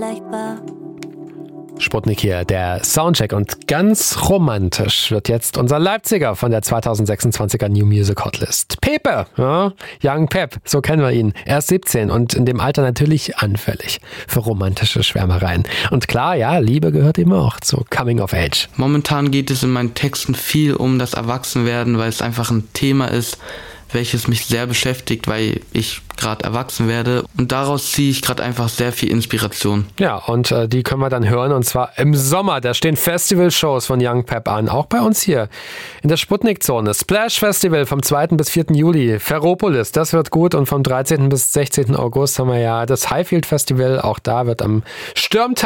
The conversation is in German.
vergleichbar. Sputnik hier, der Soundcheck, und ganz romantisch wird jetzt unser Leipziger von der 2026er New Music Hotlist. Pepe, ja, Young Pep, so kennen wir ihn. Er ist 17 und in dem Alter natürlich anfällig für romantische Schwärmereien. Und klar, ja, Liebe gehört ihm auch zu Coming of Age. Momentan geht es in meinen Texten viel um das Erwachsenwerden, weil es einfach ein Thema ist, welches mich sehr beschäftigt, weil ich gerade erwachsen werde, und daraus ziehe ich gerade einfach sehr viel Inspiration. Ja, und die können wir dann hören, und zwar im Sommer. Da stehen Festival-Shows von Young Pep an, auch bei uns hier in der Sputnik-Zone. Splash Festival vom 2. bis 4. Juli, Ferropolis, das wird gut, und vom 13. bis 16. August haben wir ja das Highfield Festival, auch da wird am Stürmtag